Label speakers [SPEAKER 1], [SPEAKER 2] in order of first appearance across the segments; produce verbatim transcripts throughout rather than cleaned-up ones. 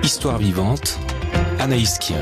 [SPEAKER 1] Histoire vivante, Anaïs Kien.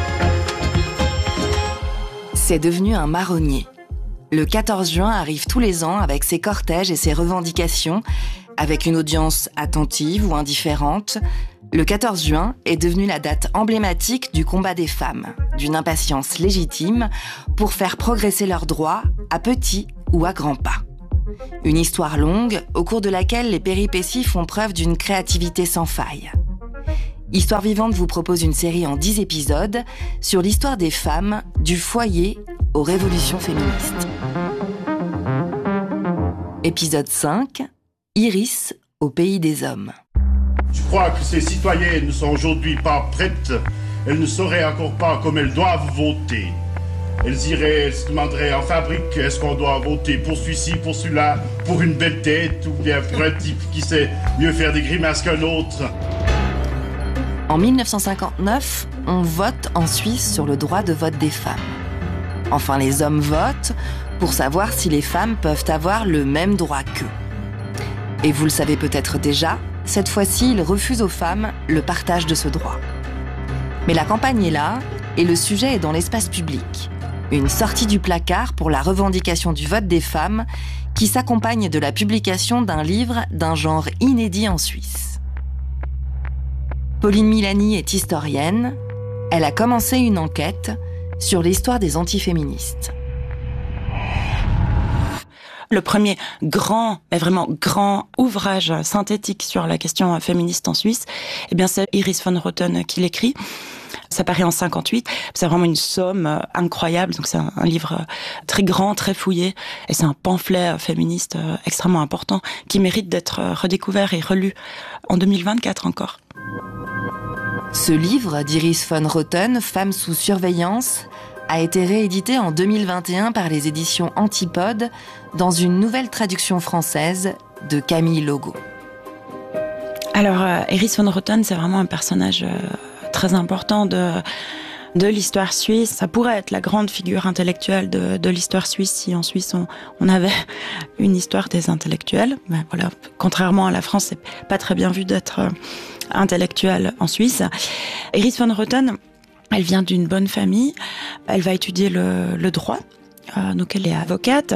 [SPEAKER 2] C'est devenu un marronnier. Le quatorze juin arrive tous les ans avec ses cortèges et ses revendications, avec une audience attentive ou indifférente. Le quatorze juin est devenu la date emblématique du combat des femmes, d'une impatience légitime pour faire progresser leurs droits à petits ou à grands pas. Une histoire longue au cours de laquelle les péripéties font preuve d'une créativité sans faille. Histoire vivante vous propose une série en dix épisodes sur l'histoire des femmes, du foyer aux révolutions féministes. Épisode cinq, Iris au pays des hommes.
[SPEAKER 3] Je crois que ces citoyennes ne sont aujourd'hui pas prêtes. Elles ne sauraient encore pas comme elles doivent voter. Elles iraient, elles se demanderaient en fabrique, est-ce qu'on doit voter pour celui-ci, pour celui-là, pour une belle tête, ou bien pour un type qui sait mieux faire des grimaces qu'un autre.
[SPEAKER 2] En mille neuf cent cinquante-neuf, on vote en Suisse sur le droit de vote des femmes. Enfin, les hommes votent pour savoir si les femmes peuvent avoir le même droit qu'eux. Et vous le savez peut-être déjà, cette fois-ci, ils refusent aux femmes le partage de ce droit. Mais la campagne est là, et le sujet est dans l'espace public. Une sortie du placard pour la revendication du vote des femmes, qui s'accompagne de la publication d'un livre d'un genre inédit en Suisse. Pauline Milani est historienne. Elle a commencé une enquête sur l'histoire des antiféministes.
[SPEAKER 4] Le premier grand, mais vraiment grand ouvrage synthétique sur la question féministe en Suisse, eh bien c'est Iris von Roten qui l'écrit. Ça paraît en cinquante-huit. C'est vraiment une somme incroyable. Donc c'est un, un livre très grand, très fouillé. Et c'est un pamphlet féministe extrêmement important qui mérite d'être redécouvert et relu en deux mille vingt-quatre encore.
[SPEAKER 2] Ce livre d'Iris von Roten, Femmes sous surveillance, a été réédité en deux mille vingt et un par les éditions Antipodes dans une nouvelle traduction française de Camille Logo.
[SPEAKER 4] Alors, euh, Iris von Roten, c'est vraiment un personnage euh, très important de, de l'histoire suisse. Ça pourrait être la grande figure intellectuelle de, de l'histoire suisse si en Suisse on, on avait une histoire des intellectuels. Mais voilà, contrairement à la France, c'est pas très bien vu d'être euh, intellectuel en Suisse. Iris von Roten, elle vient d'une bonne famille. Elle va étudier le, le droit. Euh, donc elle est avocate.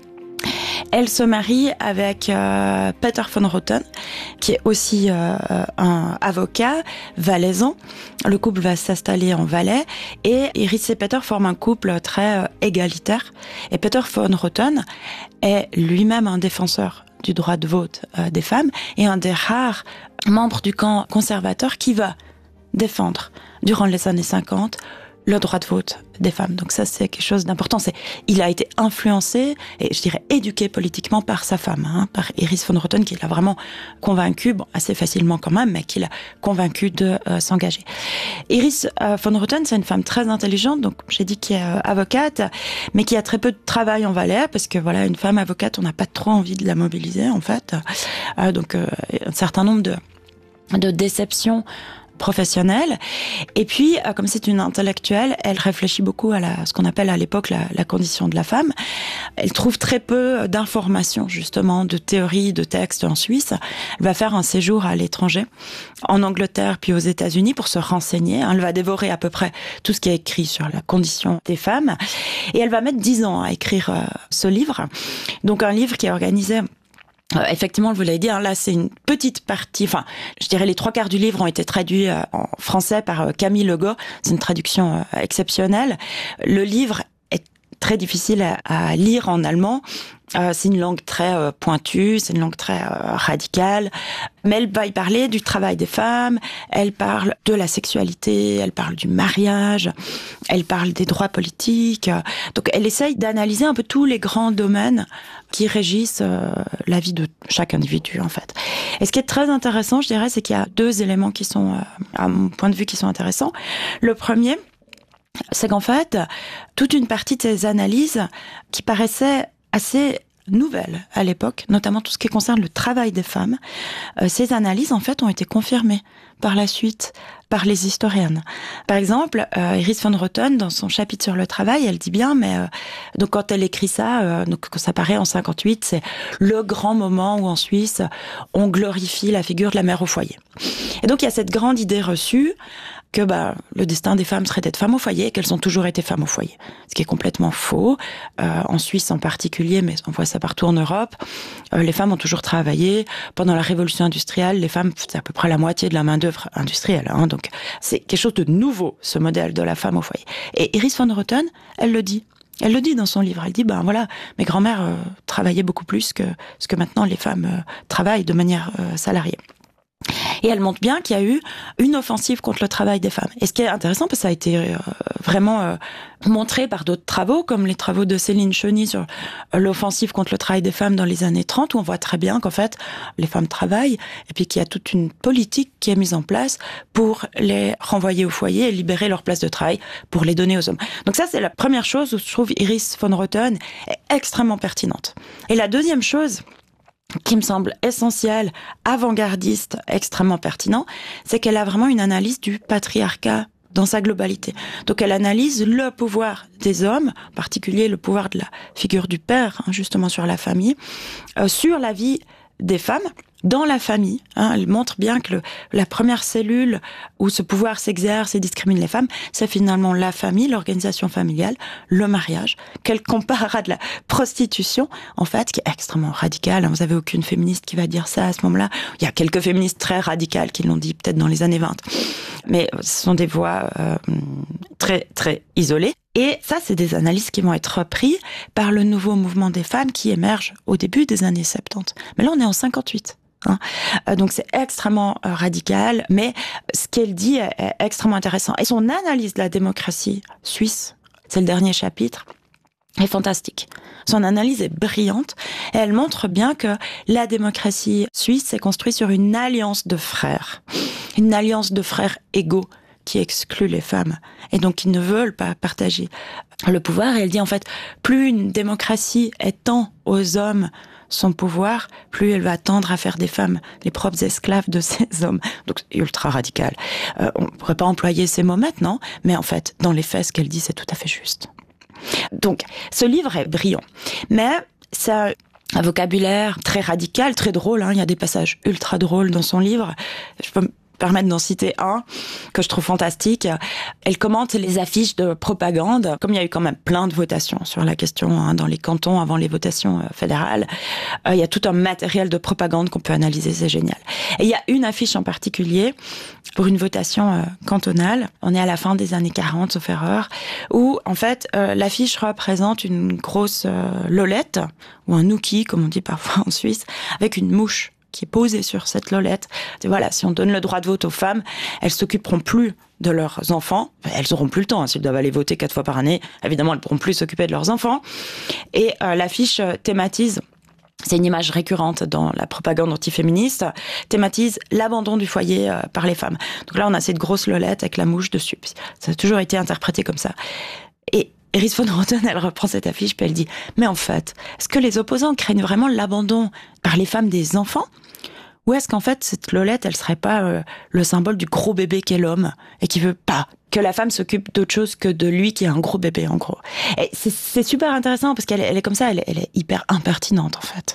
[SPEAKER 4] Elle se marie avec euh, Peter von Roten, qui est aussi euh, un avocat valaisan. Le couple va s'installer en Valais et Iris et Peter forment un couple très euh, égalitaire. Et Peter von Roten est lui-même un défenseur du droit de vote euh, des femmes et un des rares membres du camp conservateur qui va défendre, durant les années cinquante, le droit de vote des femmes. Donc ça, c'est quelque chose d'important. C'est, il a été influencé et je dirais éduqué politiquement par sa femme, hein, par Iris von Roten, qui l'a vraiment convaincu, bon, assez facilement quand même, mais qui l'a convaincu de euh, s'engager. Iris euh, von Roten, c'est une femme très intelligente, donc j'ai dit qu'elle est euh, avocate, mais qui a très peu de travail en Valais, parce que voilà, une femme avocate, on n'a pas trop envie de la mobiliser, en fait. Euh, donc euh, un certain nombre de, de déceptions professionnelle. Et puis, comme c'est une intellectuelle, elle réfléchit beaucoup à la, ce qu'on appelle à l'époque la, la condition de la femme. Elle trouve très peu d'informations, justement, de théories, de textes en Suisse. Elle va faire un séjour à l'étranger, en Angleterre puis aux États-Unis, pour se renseigner. Elle va dévorer à peu près tout ce qui est écrit sur la condition des femmes. Et elle va mettre dix ans à écrire euh, ce livre. Donc, un livre qui est organisé... Euh, effectivement, vous l'avez dit, hein, là, c'est une petite partie, enfin, je dirais les trois quarts du livre ont été traduits euh, en français par euh, Camille Logo. C'est une traduction euh, exceptionnelle. Le livre est très difficile à, à lire en allemand. Euh, c'est une langue très euh, pointue, c'est une langue très euh, radicale, mais elle va y parler du travail des femmes, elle parle de la sexualité, elle parle du mariage, elle parle des droits politiques. Donc elle essaye d'analyser un peu tous les grands domaines qui régissent euh, la vie de chaque individu, en fait. Et ce qui est très intéressant, je dirais, c'est qu'il y a deux éléments qui sont, euh, à mon point de vue, qui sont intéressants. Le premier, c'est qu'en fait, toute une partie de ces analyses qui paraissaient assez nouvelles à l'époque, notamment tout ce qui concerne le travail des femmes. Euh, ces analyses, en fait, ont été confirmées par la suite par les historiennes. Par exemple, euh, Iris von Rotten, dans son chapitre sur le travail, elle dit bien, mais euh, donc quand elle écrit ça, euh, donc quand ça paraît en cinquante-huit, c'est le grand moment où en Suisse on glorifie la figure de la mère au foyer. Et donc il y a cette grande idée reçue que bah, le destin des femmes serait d'être femmes au foyer et qu'elles ont toujours été femmes au foyer. Ce qui est complètement faux. Euh, en Suisse en particulier, mais on voit ça partout en Europe, euh, les femmes ont toujours travaillé. Pendant la révolution industrielle, les femmes, c'est à peu près la moitié de la main-d'œuvre industrielle. Hein, donc c'est quelque chose de nouveau, ce modèle de la femme au foyer. Et Iris von Rotten, elle le dit. Elle le dit dans son livre. Elle dit, ben voilà, mes grands-mères euh, travaillaient beaucoup plus que ce que maintenant les femmes euh, travaillent de manière euh, salariée. Et elle montre bien qu'il y a eu une offensive contre le travail des femmes. Et ce qui est intéressant, parce que ça a été euh, vraiment euh, montré par d'autres travaux, comme les travaux de Céline Chauny sur euh, l'offensive contre le travail des femmes dans les années trente, où on voit très bien qu'en fait, les femmes travaillent, et puis qu'il y a toute une politique qui est mise en place pour les renvoyer au foyer et libérer leur place de travail pour les donner aux hommes. Donc ça, c'est la première chose où je trouve Iris von Rotten est extrêmement pertinente. Et la deuxième chose qui me semble essentiel, avant-gardiste, extrêmement pertinent, c'est qu'elle a vraiment une analyse du patriarcat dans sa globalité. Donc elle analyse le pouvoir des hommes, en particulier le pouvoir de la figure du père, hein, justement sur la famille, euh, sur la vie des femmes, dans la famille. Hein, elle montre bien que le, la première cellule où ce pouvoir s'exerce et discrimine les femmes, c'est finalement la famille, l'organisation familiale, le mariage, qu'elle compare à de la prostitution, en fait, qui est extrêmement radicale. Vous avez aucune féministe qui va dire ça à ce moment-là. Il y a quelques féministes très radicales qui l'ont dit peut-être dans les années vingt. Mais ce sont des voix euh, très, très isolées. Et ça, c'est des analyses qui vont être reprises par le nouveau mouvement des femmes qui émerge au début des années soixante-dix. Mais là, on est en cinquante-huit. Hein. Donc c'est extrêmement euh, radical, mais ce qu'elle dit est, est extrêmement intéressant. Et son analyse de la démocratie suisse, c'est le dernier chapitre, est fantastique. Son analyse est brillante et elle montre bien que la démocratie suisse s'est construite sur une alliance de frères, une alliance de frères égaux qui exclut les femmes et donc qui ne veulent pas partager le pouvoir. Et elle dit en fait, plus une démocratie étend aux hommes son pouvoir, plus elle va tendre à faire des femmes les propres esclaves de ces hommes. Donc c'est ultra radical. Euh, on ne pourrait pas employer ces mots maintenant, mais en fait, dans les faits, ce qu'elle dit, c'est tout à fait juste. Donc, ce livre est brillant. Mais ça... un vocabulaire très radical, très drôle. Hein. Il y a des passages ultra drôles dans son livre. Je peux me permettre d'en citer un que je trouve fantastique. Elle commente les affiches de propagande. Comme il y a eu quand même plein de votations sur la question hein, dans les cantons avant les votations euh, fédérales, euh, il y a tout un matériel de propagande qu'on peut analyser. C'est génial. Et il y a une affiche en particulier pour une votation euh, cantonale. On est à la fin des années quarante, sauf erreur, où en fait euh, l'affiche représente une grosse euh, lolette ou un nookie, comme on dit parfois en Suisse, avec une mouche qui est posée sur cette lolette. Et voilà, si on donne le droit de vote aux femmes, elles s'occuperont plus de leurs enfants. Elles auront plus le temps, hein, s'ils doivent aller voter quatre fois par année. Évidemment, elles pourront plus s'occuper de leurs enfants. Et euh, l'affiche thématise, c'est une image récurrente dans la propagande antiféministe, thématise l'abandon du foyer euh, par les femmes. Donc là, on a cette grosse lolette avec la mouche dessus. Ça a toujours été interprété comme ça. Et Iris von Rotten, elle reprend cette affiche puis elle dit « Mais en fait, est-ce que les opposants craignent vraiment l'abandon par les femmes des enfants ? Ou est-ce qu'en fait, cette lolette, elle serait pas euh, le symbole du gros bébé qu'est l'homme et qui veut pas que la femme s'occupe d'autre chose que de lui qui est un gros bébé, en gros ?» Et c'est, c'est super intéressant parce qu'elle elle est comme ça, elle, elle est hyper impertinente, en fait.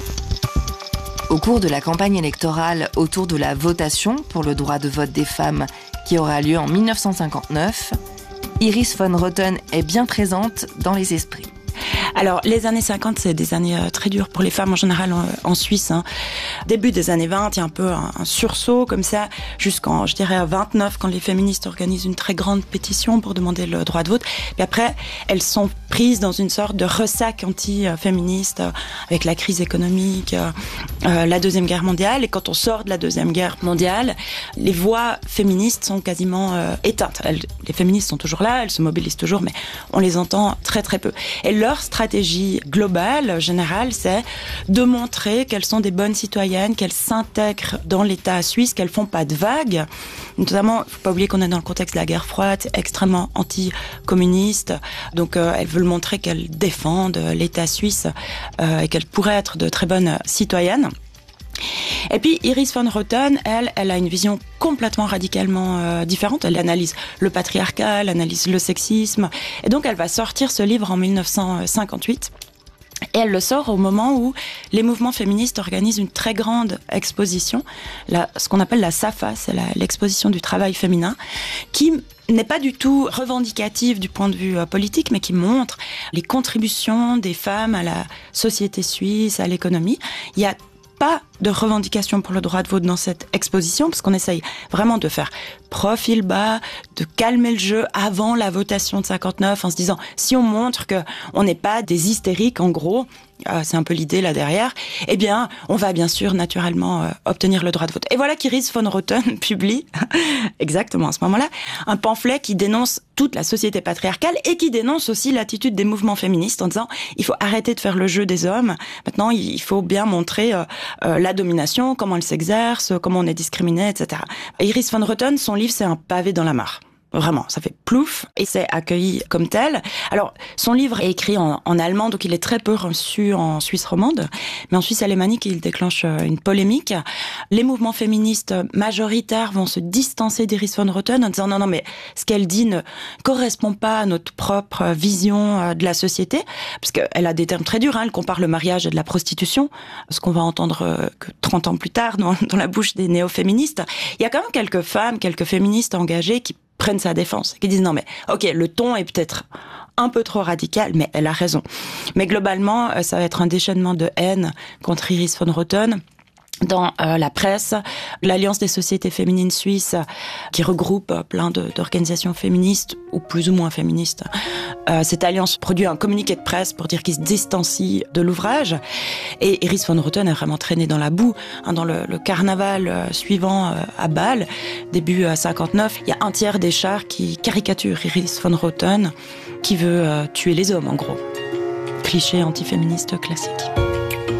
[SPEAKER 2] Au cours de la campagne électorale autour de la votation pour le droit de vote des femmes qui aura lieu en dix-neuf cent cinquante-neuf, Iris von Rotten est bien présente dans les esprits.
[SPEAKER 4] Alors, les années cinquante, c'est des années euh, très dures pour les femmes en général en, en Suisse. Hein. Début des années vingt, il y a un peu un, un sursaut comme ça, jusqu'en, je dirais, à vingt-neuf, quand les féministes organisent une très grande pétition pour demander le droit de vote. Puis après, elles sont prises dans une sorte de ressac anti-féministe euh, avec la crise économique, euh, euh, la Deuxième Guerre mondiale. Et quand on sort de la Deuxième Guerre mondiale, les voix féministes sont quasiment euh, éteintes. Elles, les féministes sont toujours là, elles se mobilisent toujours, mais on les entend très très peu. Et leur stratégie stratégie globale, générale, c'est de montrer qu'elles sont des bonnes citoyennes, qu'elles s'intègrent dans l'État suisse, qu'elles font pas de vagues. Notamment, faut pas oublier qu'on est dans le contexte de la guerre froide, extrêmement anti-communiste. Donc, euh, elles veulent montrer qu'elles défendent l'État suisse euh, et qu'elles pourraient être de très bonnes citoyennes. Et puis Iris von Roten, elle, elle a une vision complètement radicalement euh, différente. Elle analyse le patriarcat, elle analyse le sexisme. Et donc elle va sortir ce livre en dix-neuf cent cinquante-huit. Et elle le sort au moment où les mouvements féministes organisent une très grande exposition, la, ce qu'on appelle la SAFA, c'est la, l'exposition du travail féminin, qui n'est pas du tout revendicative du point de vue euh, politique, mais qui montre les contributions des femmes à la société suisse, à l'économie. Il y a pas de revendication pour le droit de vote dans cette exposition, parce qu'on essaye vraiment de faire profil bas, de calmer le jeu avant la votation de cinquante-neuf, en se disant, si on montre que on n'est pas des hystériques, en gros, euh, c'est un peu l'idée là derrière, eh bien, on va bien sûr naturellement euh, obtenir le droit de vote. Et voilà qu'Iris von Roten publie, exactement à ce moment-là, un pamphlet qui dénonce toute la société patriarcale et qui dénonce aussi l'attitude des mouvements féministes en disant, il faut arrêter de faire le jeu des hommes, maintenant il faut bien montrer euh, euh, la domination, comment elle s'exerce, comment on est discriminé, et cetera. Iris von Roten, son livre, c'est un pavé dans la mare. Vraiment, ça fait plouf et c'est accueilli comme tel. Alors, son livre est écrit en, en allemand, donc il est très peu reçu en Suisse romande. Mais en Suisse alémanique, il déclenche une polémique. Les mouvements féministes majoritaires vont se distancer d'Iris von Roten en disant non, non, mais ce qu'elle dit ne correspond pas à notre propre vision de la société. Parce qu'elle a des termes très durs, hein. Elle compare le mariage à de la prostitution, ce qu'on va entendre que trente ans plus tard dans, dans la bouche des néo-féministes. Il y a quand même quelques femmes, quelques féministes engagées qui prennent sa défense, qui disent non mais ok, le ton est peut-être un peu trop radical, mais elle a raison. Mais globalement, ça va être un déchaînement de haine contre Iris von Roten. Dans euh, la presse, l'Alliance des sociétés féminines suisses, qui regroupe plein de, d'organisations féministes, ou plus ou moins féministes, euh, cette alliance produit un communiqué de presse pour dire qu'il se distancie de l'ouvrage. Et Iris von Roten est vraiment traînée dans la boue. Hein, dans le, le carnaval euh, suivant euh, à Bâle, début euh, cinquante-neuf, il y a un tiers des chars qui caricaturent Iris von Roten, qui veut euh, tuer les hommes, en gros. Cliché antiféministe classique.